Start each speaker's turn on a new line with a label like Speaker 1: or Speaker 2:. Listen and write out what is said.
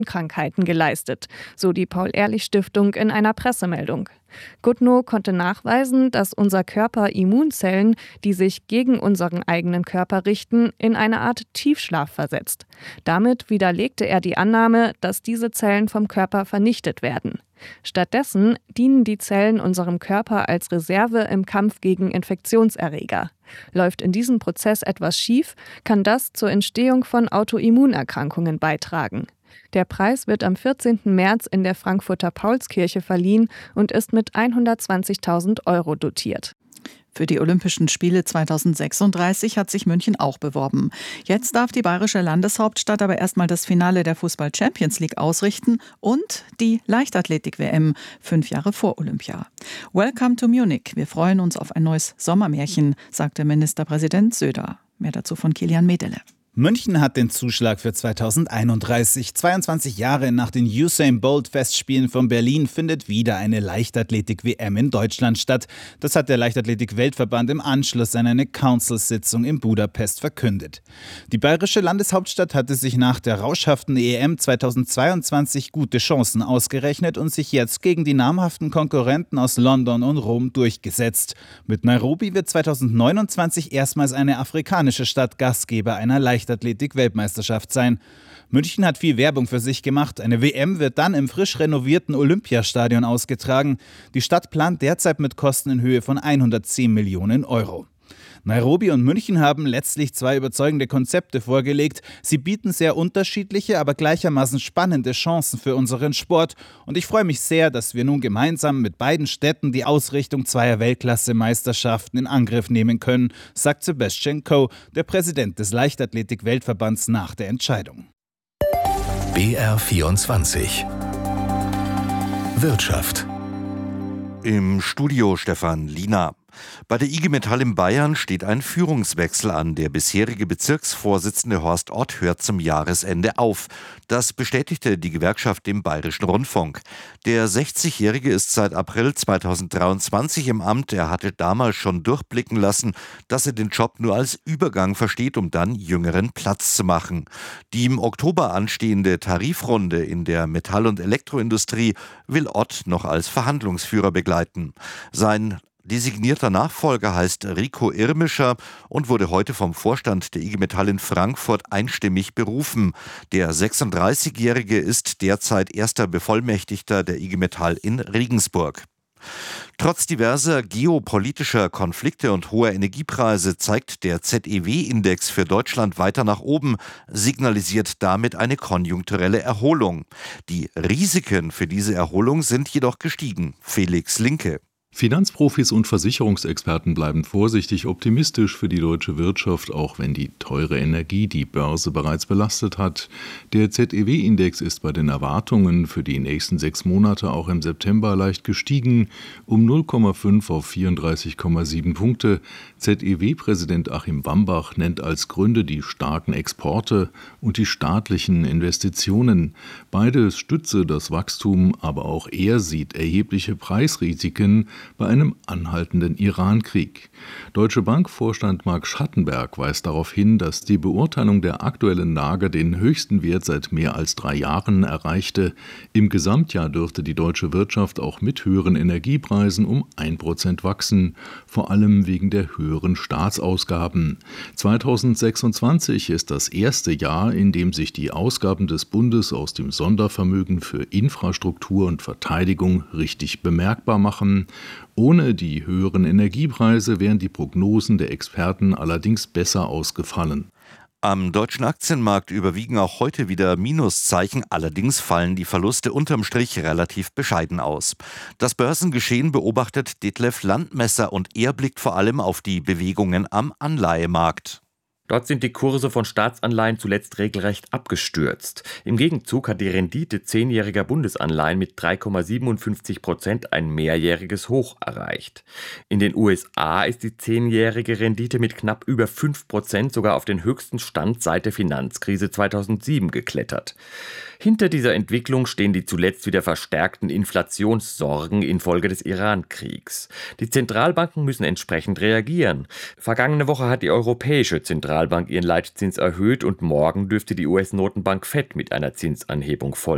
Speaker 1: Krankheiten geleistet, so die Paul-Ehrlich-Stiftung in einer Pressemeldung. Goodnow konnte nachweisen, dass unser Körper Immunzellen, die sich gegen unseren eigenen Körper richten, in eine Art Tiefschlaf versetzt. Damit widerlegte er die Annahme, dass diese Zellen vom Körper vernichtet werden. Stattdessen dienen die Zellen unserem Körper als Reserve im Kampf gegen Infektionserreger. Läuft in diesem Prozess etwas schief, kann das zur Entstehung von Autoimmunerkrankungen beitragen. Der Preis wird am 14. März in der Frankfurter Paulskirche verliehen und ist mit 120.000 € dotiert.
Speaker 2: Für die Olympischen Spiele 2036 hat sich München auch beworben. Jetzt darf die bayerische Landeshauptstadt aber erstmal das Finale der Fußball-Champions League ausrichten und die Leichtathletik-WM 5 Jahre vor Olympia. Welcome to Munich. Wir freuen uns auf ein neues Sommermärchen, sagte Ministerpräsident Söder. Mehr dazu von Kilian Medele.
Speaker 3: München hat den Zuschlag für 2031. 22 Jahre nach den Usain-Bolt-Festspielen von Berlin findet wieder eine Leichtathletik-WM in Deutschland statt. Das hat der Leichtathletik-Weltverband im Anschluss an eine Council-Sitzung in Budapest verkündet. Die bayerische Landeshauptstadt hatte sich nach der rauschhaften EM 2022 gute Chancen ausgerechnet und sich jetzt gegen die namhaften Konkurrenten aus London und Rom durchgesetzt. Mit Nairobi wird 2029 erstmals eine afrikanische Stadt Gastgeber einer Leichtathletik-Weltmeisterschaft sein. München hat viel Werbung für sich gemacht. Eine WM wird dann im frisch renovierten Olympiastadion ausgetragen. Die Stadt plant derzeit mit Kosten in Höhe von 110 Millionen €. Nairobi und München haben letztlich 2 überzeugende Konzepte vorgelegt. Sie bieten sehr unterschiedliche, aber gleichermaßen spannende Chancen für unseren Sport. Und ich freue mich sehr, dass wir nun gemeinsam mit beiden Städten die Ausrichtung 2 Weltklasse-Meisterschaften in Angriff nehmen können, sagt Sebastian Coe, der Präsident des Leichtathletik-Weltverbands, nach der Entscheidung.
Speaker 4: BR24 Wirtschaft.
Speaker 5: Im Studio Stefan Liener. Bei der IG Metall in Bayern steht ein Führungswechsel an. Der bisherige Bezirksvorsitzende Horst Ott hört zum Jahresende auf. Das bestätigte die Gewerkschaft dem Bayerischen Rundfunk. Der 60-Jährige ist seit April 2023 im Amt. Er hatte damals schon durchblicken lassen, dass er den Job nur als Übergang versteht, um dann Jüngeren Platz zu machen. Die im Oktober anstehende Tarifrunde in der Metall- und Elektroindustrie will Ott noch als Verhandlungsführer begleiten. Sein designierter Nachfolger heißt Rico Irmischer und wurde heute vom Vorstand der IG Metall in Frankfurt einstimmig berufen. Der 36-Jährige ist derzeit erster Bevollmächtigter der IG Metall in Regensburg. Trotz diverser geopolitischer Konflikte und hoher Energiepreise zeigt der ZEW-Index für Deutschland weiter nach oben, signalisiert damit eine konjunkturelle Erholung. Die Risiken für diese Erholung sind jedoch gestiegen. Felix Linke.
Speaker 6: Finanzprofis und Versicherungsexperten bleiben vorsichtig optimistisch für die deutsche Wirtschaft, auch wenn die teure Energie die Börse bereits belastet hat. Der ZEW-Index ist bei den Erwartungen für die nächsten 6 Monate auch im September leicht gestiegen, um 0,5 auf 34,7 Punkte. ZEW-Präsident Achim Wambach nennt als Gründe die starken Exporte und die staatlichen Investitionen. Beides stütze das Wachstum, aber auch er sieht erhebliche Preisrisiken bei einem anhaltenden Iran-Krieg. Deutsche Bank-Vorstand Marc Schattenberg weist darauf hin, dass die Beurteilung der aktuellen Lage den höchsten Wert seit mehr als 3 Jahren erreichte. Im Gesamtjahr dürfte die deutsche Wirtschaft auch mit höheren Energiepreisen um 1% wachsen, vor allem wegen der höheren Staatsausgaben. 2026 ist das erste Jahr, in dem sich die Ausgaben des Bundes aus dem Sondervermögen für Infrastruktur und Verteidigung richtig bemerkbar machen. Ohne die höheren Energiepreise wären die Prognosen der Experten allerdings besser ausgefallen.
Speaker 5: Am deutschen Aktienmarkt überwiegen auch heute wieder Minuszeichen, allerdings fallen die Verluste unterm Strich relativ bescheiden aus. Das Börsengeschehen beobachtet Detlef Landmesser und er blickt vor allem auf die Bewegungen am Anleihemarkt.
Speaker 7: Dort sind die Kurse von Staatsanleihen zuletzt regelrecht abgestürzt. Im Gegenzug hat die Rendite 10-jähriger Bundesanleihen mit 3,57% ein mehrjähriges Hoch erreicht. In den USA ist die 10-jährige Rendite mit knapp über 5% sogar auf den höchsten Stand seit der Finanzkrise 2007 geklettert. Hinter dieser Entwicklung stehen die zuletzt wieder verstärkten Inflationssorgen infolge des Iran-Kriegs. Die Zentralbanken müssen entsprechend reagieren. Vergangene Woche hat die Europäische Zentralbank ihren Leitzins erhöht und morgen dürfte die US-Notenbank Fed mit einer Zinsanhebung folgen.